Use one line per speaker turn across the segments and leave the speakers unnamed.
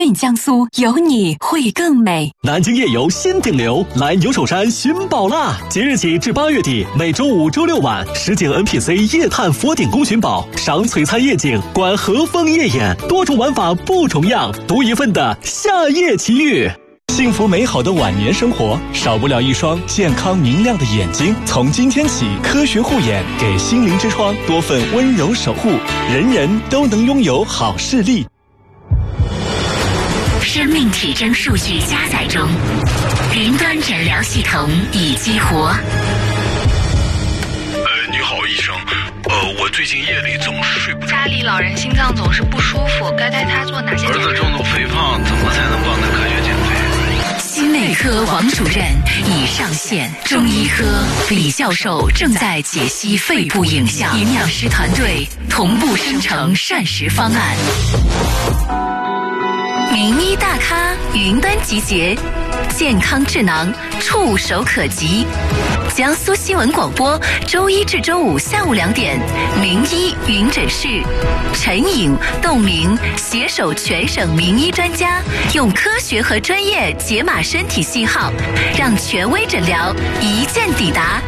江苏有你会更美。
南京夜游新顶流，来牛首山寻宝啦！即日起至8月底，每周5、周6晚，10景 NPC 夜探佛顶宫寻宝，赏璀璨夜景，观和风夜演，多种玩法不重样，独一份的夏夜奇遇。幸福美好的晚年生活，少不了一双健康明亮的眼睛。从今天起，科学护眼，给心灵之窗多份温柔守护，人人都能拥有好视力。
生命体征数据加载中，云端诊疗系统已激活。
你好，医生。我最近夜里总是睡不着。
家里老人心脏总是不舒服，该带他做哪些检查？
儿子重度肥胖，怎么才能帮他科学减肥？
心内科王主任已上线，中医科李教授正在解析肺部影像，营养师团队同步生成膳食方案。名医大咖云端集结，健康智囊触手可及。江苏新闻广播周一至周五下午2点，名医云诊室，陈颖、窦明携手全省名医专家，用科学和专业解码身体信号，让权威诊疗一键抵达。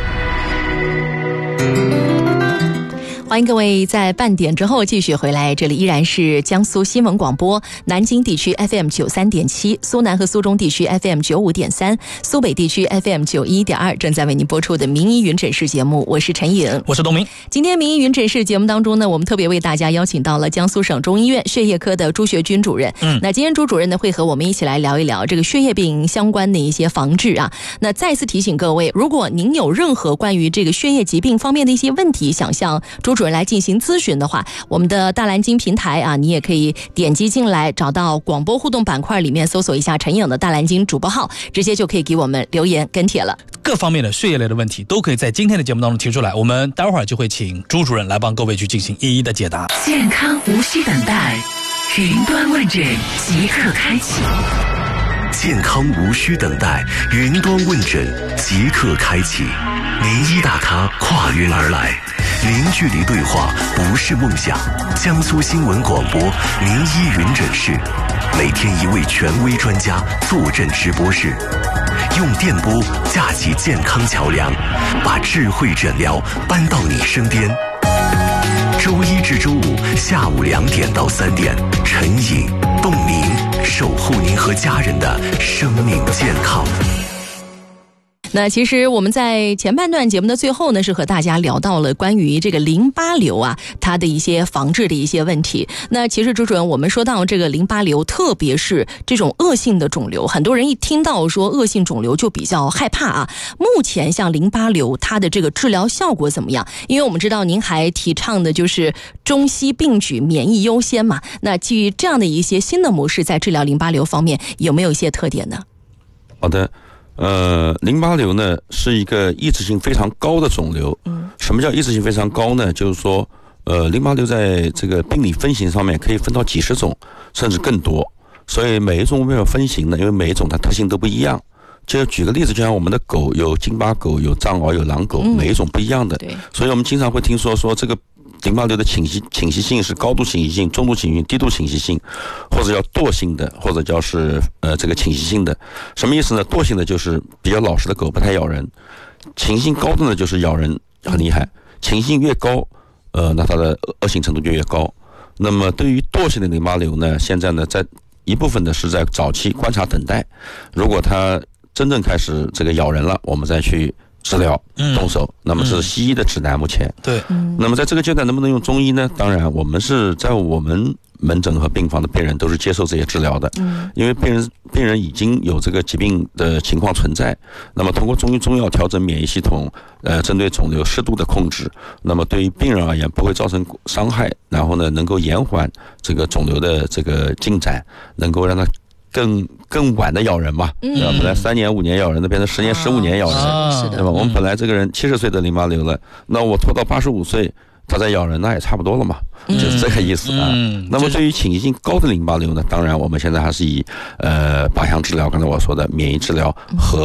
欢迎各位在半点之后继续回来，这里依然是江苏新闻广播，南京地区 FM 93.7，苏南和苏中地区 FM 95.3，苏北地区 FM 91.2，正在为您播出的名医云诊室节目，我是陈颖，
我是东明。
今天名医云诊室节目当中呢，我们特别为大家邀请到了江苏省中医院血液科的朱学军主任。那今天朱主任呢会和我们一起来聊一聊这个血液病相关的一些防治啊。那再次提醒各位，如果您有任何关于这个血液疾病方面的一些问题，想向朱主任来进行咨询的话，我们的大蓝鲸平台啊，你也可以点击进来，找到广播互动板块里面搜索一下陈颖的大蓝鲸主播号，直接就可以给我们留言跟帖了。
各方面的血液类的问题都可以在今天的节目当中提出来，我们待会儿就会请朱主任来帮各位去进行一一的解答。
健康无需等待，云端问诊即刻开启。
健康无需等待，云端问诊即刻开启。名医大咖跨云而来，零距离对话不是梦想。江苏新闻广播名医云诊室，每天一位权威专家坐镇直播室，用电波架起健康桥梁，把智慧诊疗搬到你身边。周一至周五下午2点到3点，陈颖、董明守护您和家人的生命健康。
那其实我们在前半段节目的最后呢，是和大家聊到了关于这个淋巴瘤啊，它的一些防治的一些问题。那其实朱主任，我们说到这个淋巴瘤，特别是这种恶性的肿瘤，很多人一听到说恶性肿瘤就比较害怕啊。目前像淋巴瘤，它的这个治疗效果怎么样？因为我们知道您还提倡的就是中西并举，免疫优先嘛。那基于这样的一些新的模式，在治疗淋巴瘤方面有没有一些特点呢？
好的。淋巴瘤呢是一个抑制性非常高的肿瘤。什么叫抑制性非常高呢？就是说，淋巴瘤在这个病理分型上面可以分到几十种，甚至更多。所以每一种为什么分型呢？因为每一种它特性都不一样。就举个例子，就像我们的狗有京巴狗、有藏獒、有狼狗，每一种不一样的。所以我们经常会听说这个淋巴瘤的侵袭性是高度侵袭性、中度侵袭性、低度侵袭性，或者叫惰性的，或者叫是这个侵袭性的。什么意思呢？惰性的就是比较老实的狗不太咬人，侵袭性高的呢就是咬人很厉害，侵袭性越高，那它的恶性程度就越高。那么对于惰性的淋巴瘤呢，现在呢在一部分呢是在早期观察等待，如果它真正开始这个咬人了，我们再去治疗动手。那么这是西医的指南目前。
对。
那么在这个阶段能不能用中医呢？当然我们是在我们门诊和病房的病人都是接受这些治疗的。因为病人已经有这个疾病的情况存在，那么通过中医中药调整免疫系统，针对肿瘤适度的控制，那么对于病人而言不会造成伤害，然后呢能够延缓这个肿瘤的这个进展，能够让它更晚的咬人嘛，对吧？本来3年5年咬人的，变成10年15年咬人，对吧？我们本来这个人70岁的淋巴瘤了，那我拖到85岁他再咬人，那也差不多了嘛，就是这个意思啊。那么对于侵袭性高的淋巴瘤呢，当然我们现在还是以靶向治疗，刚才我说的免疫治疗和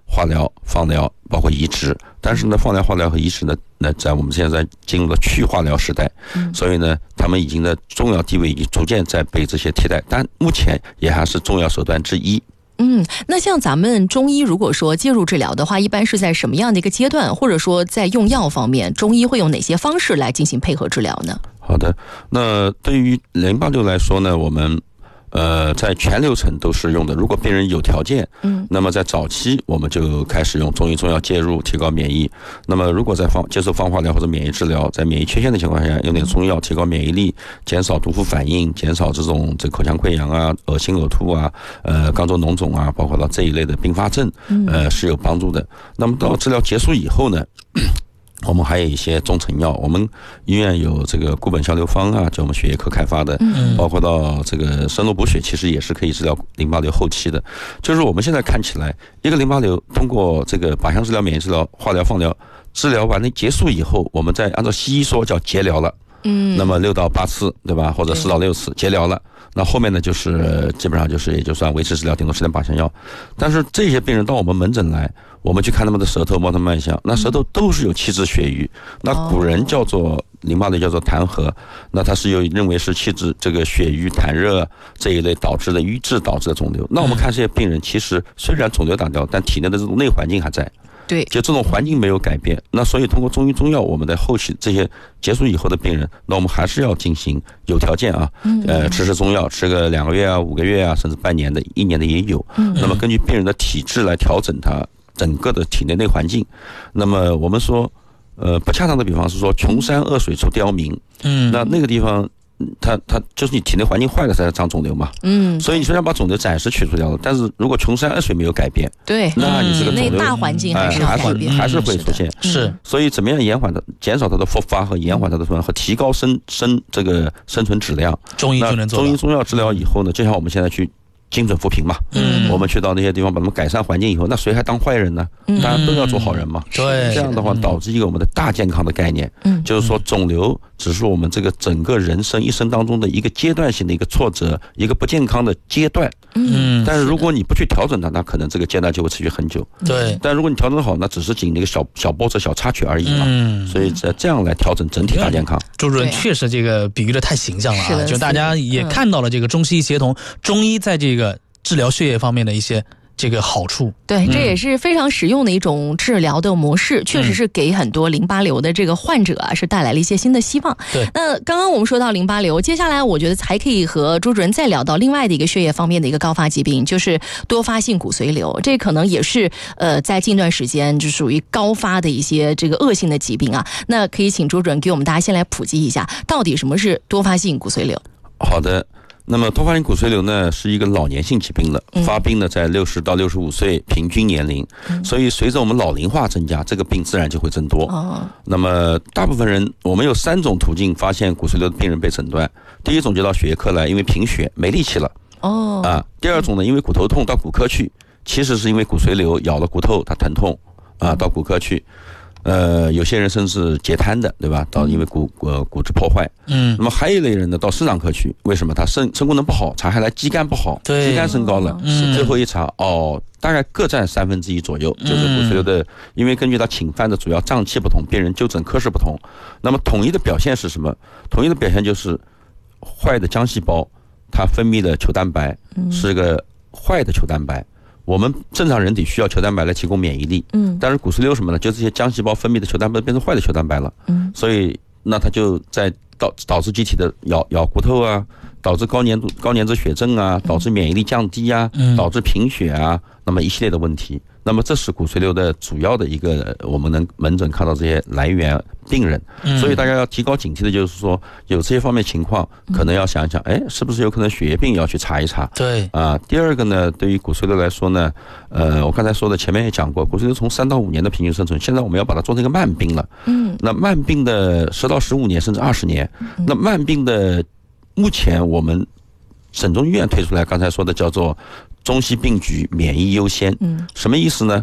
化疗、放疗，包括移植。但是呢，放疗、化疗和移植呢，那在我们现在进入了去化疗时代，所以呢，他们已经的重要地位已经逐渐在被这些替代，但目前也还是重要手段之一。
那像咱们中医如果说介入治疗的话，一般是在什么样的一个阶段，或者说在用药方面，中医会用哪些方式来进行配合治疗呢？
好的，那对于淋巴瘤来说呢，我们在全流程都是用的。如果病人有条件，那么在早期我们就开始用中医中药介入，提高免疫。那么如果在接受放化疗或者免疫治疗，在免疫缺陷的情况下，用点中药提高免疫力，减少毒副反应，减少这种口腔溃疡啊、恶心呕吐啊、肛周脓肿啊，包括到这一类的并发症，是有帮助的。那么到治疗结束以后呢，我们还有一些中成药，我们医院有这个固本消瘤方啊，就我们血液科开发的，包括到这个生络补血，其实也是可以治疗淋巴瘤后期的。就是我们现在看起来，一个淋巴瘤通过这个靶向治疗、免疫治疗、化疗、放疗治疗完了结束以后，我们再按照西医说叫结疗了，那么6到8次，对吧？或者4到6次结疗了。那后面呢，就是基本上就是也就算维持治疗，顶多吃点靶向药。但是这些病人到我们门诊来，我们去看他们的舌头，摸他们脉象，那舌头都是有气滞血瘀。那古人叫做淋巴瘤叫做痰核，那它是认为是气滞这个血瘀、痰热这一类导致的瘀滞导致的肿瘤。那我们看这些病人，其实虽然肿瘤打掉，但体内的这种内环境还在。
对，
就这种环境没有改变，那所以通过中医中药，我们在后期这些结束以后的病人，那我们还是要进行有条件啊，吃中药，吃个2个月啊、5个月啊，甚至半年的、1年的也有。那么根据病人的体质来调整他整个的体内内环境。那么我们说，不恰当的比方是说，穷山恶水出刁民。那个地方。它就是你体内环境坏了才长肿瘤嘛，所以你虽然把肿瘤暂时取除掉了，但是如果穷山恶水没有改变，
对，
那你这个肿瘤
大环境还是要改变，
还是会出现。
是，
所以怎么样延缓它、减少它的复发和延缓它的和提高生存质量，
中医就能做到。
中医中药治疗以后呢，就像我们现在去精准扶贫嘛，我们去到那些地方把他们改善环境以后，那谁还当坏人呢？大家都要做好人嘛。
对，
这样的话导致一个我们的大健康的概念，就是说肿瘤只是我们这个整个人生一生当中的一个阶段性的一个挫折，一个不健康的阶段。但是如果你不去调整它，那可能这个阶段就会持续很久。
对，
但如果你调整好，那只是仅那个小波折、小插曲而已嘛。所以这样来调整整体大健康。
周主任确实这个比喻的太形象了啊！就大家也看到了这个中西医协同，中医在这个治疗血液方面的一些这个好处。
对，这也是非常实用的一种治疗的模式，确实是给很多淋巴瘤的这个患者啊，是带来了一些新的希望。
对，
那刚刚我们说到淋巴瘤，接下来我觉得还可以和朱主任再聊到另外的一个血液方面的一个高发疾病，就是多发性骨髓瘤。这可能也是在近段时间就属于高发的一些这个恶性的疾病啊。那可以请朱主任给我们大家先来普及一下，到底什么是多发性骨髓瘤？
好的。那么多发性骨髓瘤呢，是一个老年性疾病了，发病呢在60到65岁平均年龄，所以随着我们老龄化增加，这个病自然就会增多。那么大部分人，我们有3种途径发现骨髓瘤的病人被诊断。第一种就到血液科来，因为贫血没力气了。第二种呢，因为骨头痛到骨科去，其实是因为骨髓瘤咬了骨头，它疼痛到骨科去。有些人甚至截瘫的，对吧？因为骨质破坏。那么还有一类人呢，到肾脏科去，为什么？他肾功能不好，查下来肌酐不好，肌酐升高了。最后一查，大概各占1/3左右，就是骨髓瘤的。因为根据它侵犯的主要脏器不同，病人就诊科室不同。那么统一的表现是什么？统一的表现就是坏的浆细胞，它分泌的球蛋白是个坏的球蛋白。我们正常人体需要球蛋白来提供免疫力，但是骨髓瘤什么呢？就这些浆细胞分泌的球蛋白变成坏的球蛋白了，所以那它就在导致机体的咬骨头啊，导致高粘质血症啊，导致免疫力降低啊，导致贫血啊，那么一系列的问题。那么这是骨髓瘤的主要的一个我们能门诊看到这些来源病人，所以大家要提高警惕的就是说，有这些方面情况，可能要想一想，是不是有可能血液病要去查一查。
对
第二个呢，对于骨髓瘤来说呢，我刚才说的前面也讲过，骨髓瘤从3到5年的平均生存，现在我们要把它做成一个慢病了。那慢病的10到15年甚至20年，那慢病的目前我们省中医院推出来，刚才说的叫做中西并举，免疫优先。什么意思呢？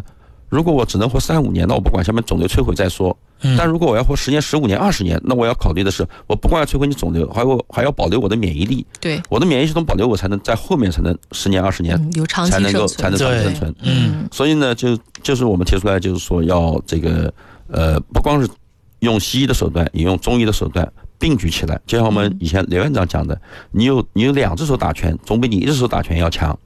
如果我只能活3-5年，那我不管下面肿瘤摧毁再说。但如果我要活10年、15年、20年，那我要考虑的是，我不光要摧毁你肿瘤，还要保留我的免疫力。
对，
我的免疫系统保留，我才能在后面才能10年、20年
有长期
才能生存。所以呢，就是我们提出来，就是说要这个不光是用西医的手段，也用中医的手段并举起来。就像我们以前刘院长讲的，你有2只手打拳，总比你1只手打拳要强。